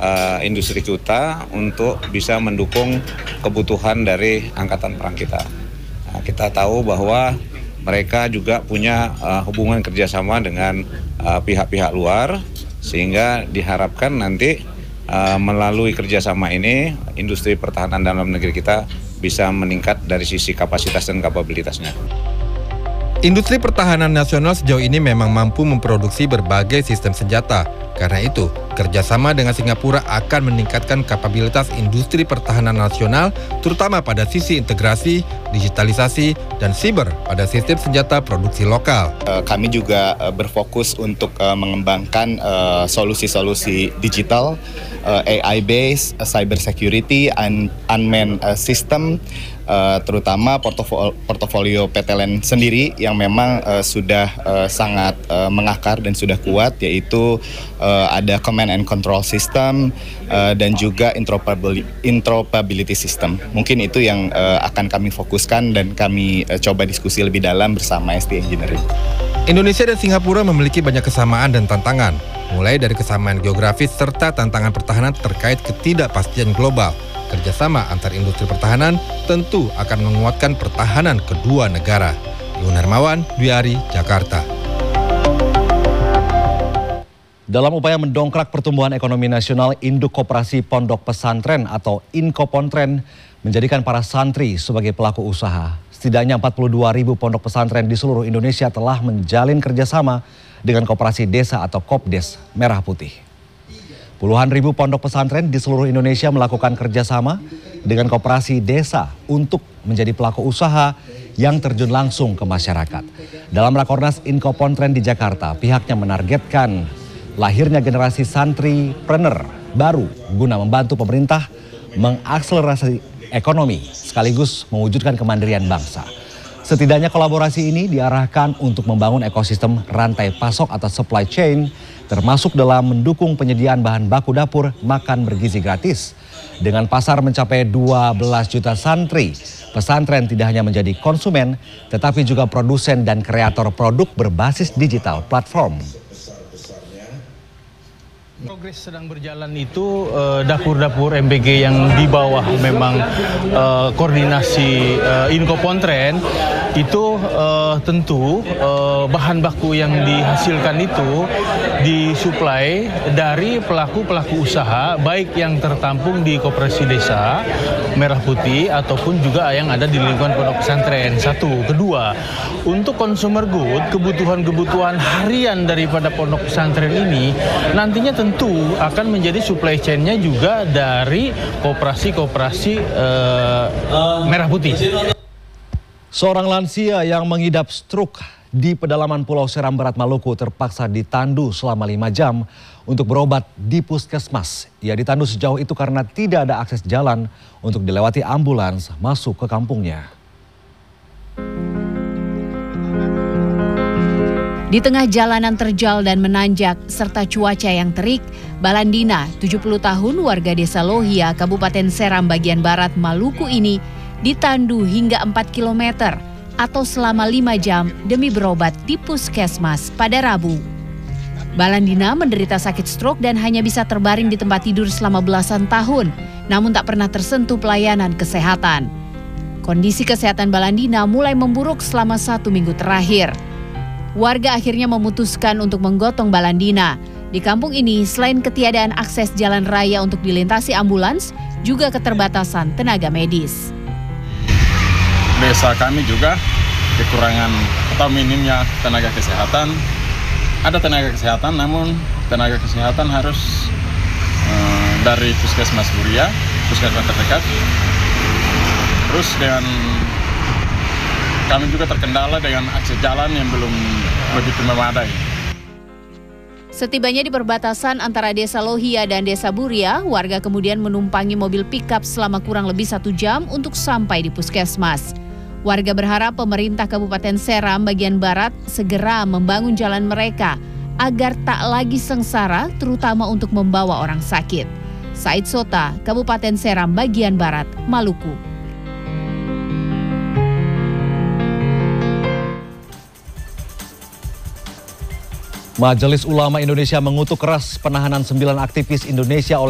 industri kita untuk bisa mendukung kebutuhan dari angkatan perang kita. Nah, kita tahu bahwa mereka juga punya hubungan kerjasama dengan pihak-pihak luar, sehingga diharapkan nanti melalui kerjasama ini industri pertahanan dalam negeri kita bisa meningkat dari sisi kapasitas dan kapabilitasnya. Industri pertahanan nasional sejauh ini memang mampu memproduksi berbagai sistem senjata. Karena itu, kerjasama dengan Singapura akan meningkatkan kapabilitas industri pertahanan nasional, terutama pada sisi integrasi, digitalisasi, dan siber pada sistem senjata produksi lokal. Kami juga berfokus untuk mengembangkan solusi-solusi digital, AI-based, cyber security, unmanned system, terutama portofolio PT LEN sendiri yang memang sudah sangat mengakar dan sudah kuat, yaitu ada command and control system dan juga interoperability system. Mungkin itu yang akan kami fokuskan dan kami coba diskusi lebih dalam bersama ST Engineering. Indonesia dan Singapura memiliki banyak kesamaan dan tantangan, mulai dari kesamaan geografis serta tantangan pertahanan terkait ketidakpastian global. Kerjasama antar industri pertahanan tentu akan menguatkan pertahanan kedua negara. Iwan Hermawan, Dwi Ari, Jakarta. Dalam upaya mendongkrak pertumbuhan ekonomi nasional, Induk Koperasi Pondok Pesantren atau Inkopontren menjadikan para santri sebagai pelaku usaha. Setidaknya 42.000 pondok pesantren di seluruh Indonesia telah menjalin kerjasama dengan koperasi desa atau Kopdes Merah Putih. Puluhan ribu pondok pesantren di seluruh Indonesia melakukan kerjasama dengan koperasi desa untuk menjadi pelaku usaha yang terjun langsung ke masyarakat. Dalam Rakornas Inkopontren di Jakarta, pihaknya menargetkan lahirnya generasi santripreneur baru guna membantu pemerintah mengakselerasi ekonomi sekaligus mewujudkan kemandirian bangsa. Setidaknya kolaborasi ini diarahkan untuk membangun ekosistem rantai pasok atau supply chain, termasuk dalam mendukung penyediaan bahan baku dapur makan bergizi gratis. Dengan pasar mencapai 12 juta santri, pesantren tidak hanya menjadi konsumen, tetapi juga produsen dan kreator produk berbasis digital platform. Progres sedang berjalan itu dapur-dapur MBG yang di bawah memang koordinasi Inkopontren itu tentu bahan baku yang dihasilkan itu disuplai dari pelaku-pelaku usaha baik yang tertampung di Koperasi Desa Merah Putih ataupun juga yang ada di lingkungan pondok pesantren. Satu, kedua, untuk consumer good, kebutuhan-kebutuhan harian daripada pondok pesantren ini nantinya tentu akan menjadi supply chain-nya juga dari koperasi-koperasi Merah Putih. Seorang lansia yang mengidap stroke di pedalaman Pulau Seram Barat, Maluku terpaksa ditandu selama 5 jam untuk berobat di puskesmas. Ia ditandu sejauh itu karena tidak ada akses jalan untuk dilewati ambulans masuk ke kampungnya. Di tengah jalanan terjal dan menanjak serta cuaca yang terik, Balandina, 70 tahun, warga desa Lohia, Kabupaten Seram bagian barat Maluku ini ditandu hingga 4 km atau selama 5 jam demi berobat di puskesmas pada Rabu. Balandina menderita sakit stroke dan hanya bisa terbaring di tempat tidur selama belasan tahun, namun tak pernah tersentuh pelayanan kesehatan. Kondisi kesehatan Balandina mulai memburuk selama 1 minggu terakhir. Warga akhirnya memutuskan untuk menggotong Balandina. Di kampung ini, selain ketiadaan akses jalan raya untuk dilintasi ambulans, juga keterbatasan tenaga medis. Desa kami juga kekurangan atau minimnya tenaga kesehatan. Ada tenaga kesehatan, namun tenaga kesehatan harus dari puskesmas Buria, puskesmas terdekat. Terus dengan kami juga terkendala dengan akses jalan yang belum begitu memadai. Setibanya di perbatasan antara Desa Lohia dan Desa Buria, warga kemudian menumpangi mobil pickup selama kurang lebih 1 jam untuk sampai di puskesmas. Warga berharap pemerintah Kabupaten Seram bagian barat segera membangun jalan mereka agar tak lagi sengsara, terutama untuk membawa orang sakit. Said Sota, Kabupaten Seram bagian barat, Maluku. Majelis Ulama Indonesia mengutuk keras penahanan 9 aktivis Indonesia oleh